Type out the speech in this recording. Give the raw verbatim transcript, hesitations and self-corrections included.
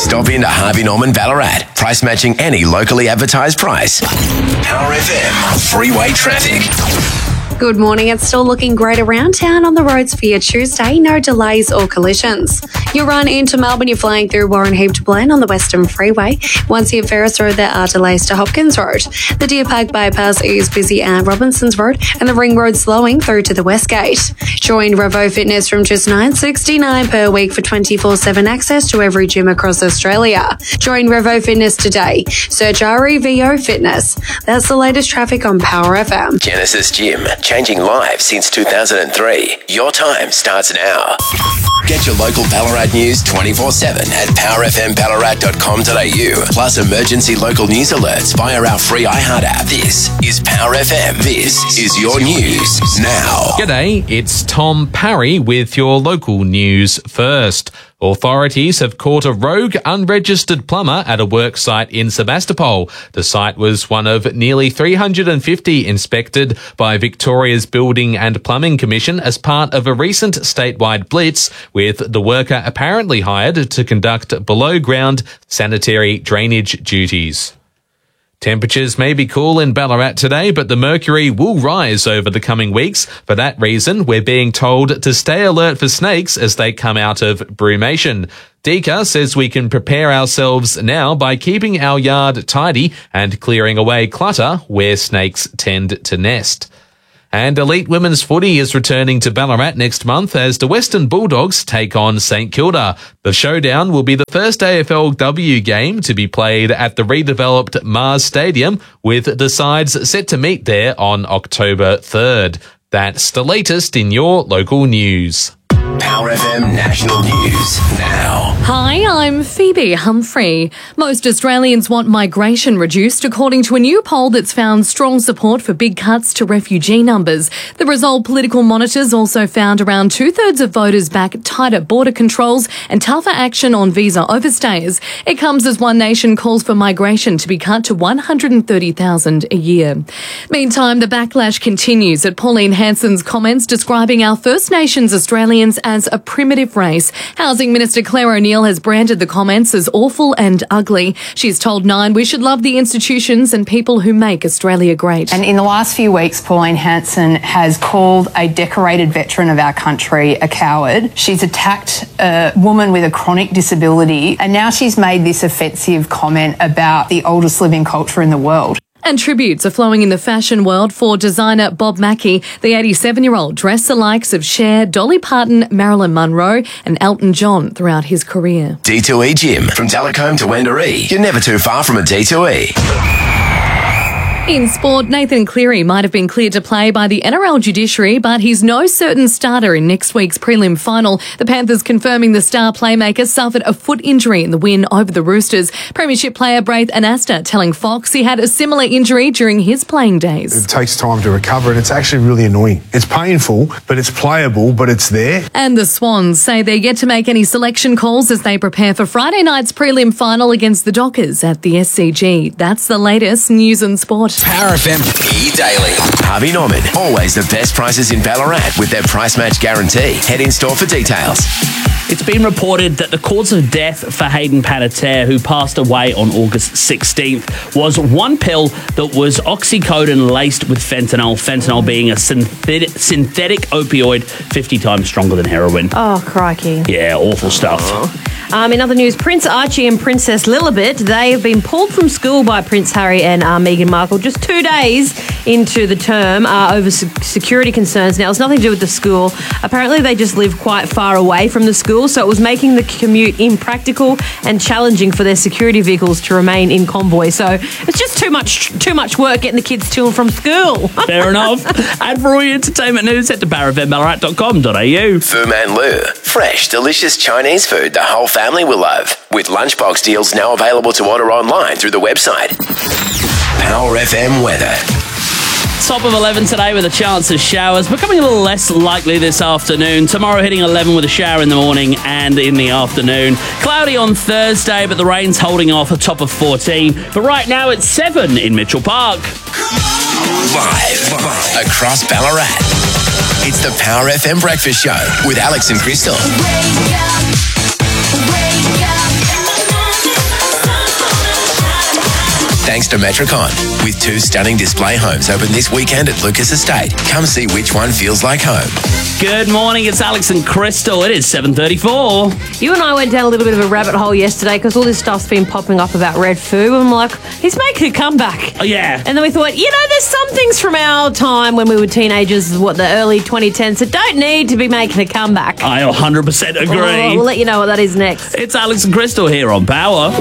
Stop into Harvey Norman Ballarat. Price matching any locally advertised price. Power F M. Freeway traffic. Good morning. It's still looking great around town on the roads for your Tuesday. No delays or collisions. You run into Melbourne, you're flying through Warren Heap to Blaine on the Western Freeway. Once you hit Ferris Road, there are delays to Hopkins Road. The Deer Park bypass is busy at Robinsons Road, and the Ring Road slowing through to the West Gate. Join Revo Fitness from just nine dollars sixty-nine per week for twenty-four seven access to every gym across Australia. Join Revo Fitness today. Search R E V O Fitness. That's the latest traffic on Power F M. Genesis Gym, changing lives since two thousand three. Your time starts now. Get your local Ballarat news twenty-four seven at power f m ballarat dot com dot a u. Plus emergency local news alerts via our free iHeart app. This is Power F M. This is your news now. G'day, it's Tom Parry with your local news first. Authorities have caught a rogue unregistered plumber at a work site in Sebastopol. The site was one of nearly three hundred fifty inspected by Victoria's Building and Plumbing Commission as part of a recent statewide blitz, with the worker apparently hired to conduct below-ground sanitary drainage duties. Temperatures may be cool in Ballarat today, but the mercury will rise over the coming weeks. For that reason, we're being told to stay alert for snakes as they come out of brumation. Dika says we can prepare ourselves now by keeping our yard tidy and clearing away clutter where snakes tend to nest. And elite women's footy is returning to Ballarat next month as the Western Bulldogs take on St Kilda. The showdown will be the first A F L W game to be played at the redeveloped Mars Stadium, with the sides set to meet there on October third. That's the latest in your local news. Power F M National News now. Hi, I'm Phoebe Humphrey. Most Australians want migration reduced, according to a new poll that's found strong support for big cuts to refugee numbers. The result, political monitors also found around two-thirds of voters back tighter border controls and tougher action on visa overstayers. It comes as One Nation calls for migration to be cut to one hundred thirty thousand a year. Meantime, the backlash continues at Pauline Hanson's comments describing our First Nations Australians as a primitive race. Housing Minister Claire O'Neill has branded the comments as awful and ugly. She's told Nine we should love the institutions and people who make Australia great. And in the last few weeks, Pauline Hanson has called a decorated veteran of our country a coward. She's attacked a woman with a chronic disability, and now she's made this offensive comment about the oldest living culture in the world. And tributes are flowing in the fashion world for designer Bob Mackie. The eighty-seven-year-old dressed the likes of Cher, Dolly Parton, Marilyn Monroe and Elton John throughout his career. D two E Gym. From Telecombe to Wendouree. You're never too far from a D two E. In sport, Nathan Cleary might have been cleared to play by the N R L judiciary, but he's no certain starter in next week's prelim final. The Panthers confirming the star playmaker suffered a foot injury in the win over the Roosters. Premiership player Braith Anasta telling Fox he had a similar injury during his playing days. It takes time to recover and it's actually really annoying. It's painful, but it's playable, but it's there. And the Swans say they're yet to make any selection calls as they prepare for Friday night's prelim final against the Dockers at the S C G. That's the latest news and sport. Power F M E-Daily. Harvey Norman. Always the best prices in Ballarat with their price match guarantee. Head in store for details. It's been reported that the cause of death for Hayden Panettiere, who passed away on August sixteenth, was one pill that was oxycodone laced with fentanyl, fentanyl being a synthetic, synthetic opioid fifty times stronger than heroin. Oh, crikey. Yeah, awful stuff. Um, in other news, Prince Archie and Princess Lilibet, they have been pulled from school by Prince Harry and uh, Meghan Markle just two days into the term uh, over se- security concerns. Now, it's nothing to do with the school. Apparently, they just live quite far away from the school, so it was making the commute impractical and challenging for their security vehicles to remain in convoy. So it's just too much too much work getting the kids to and from school. Fair enough. And for all your entertainment news, head to power f m ballarat dot com dot a u. Fu Man Lu. Fresh, delicious Chinese food the whole family will love. With lunchbox deals now available to order online through the website. Power F M weather. Top of eleven today with a chance of showers, becoming a little less likely this afternoon. Tomorrow hitting eleven with a shower in the morning and in the afternoon. Cloudy on Thursday, but the rain's holding off, a top of fourteen. But right now it's seven in Mitchell Park. Live across Ballarat. It's the Power F M Breakfast Show with Alex and Crystal. Wake up, wake up. Augusta Metricon. With two stunning display homes open this weekend at Lucas Estate. Come see which one feels like home. Good morning, it's Alex and Crystal. It is seven thirty-four. You and I went down a little bit of a rabbit hole yesterday because all this stuff's been popping up about Red Foo. And I'm like, he's making a comeback. Oh, yeah. And then we thought, you know, there's some things from our time when we were teenagers, what, the early twenty tens, that don't need to be making a comeback. I one hundred percent agree. Oh, we'll let you know what that is next. It's Alex and Crystal here on Power.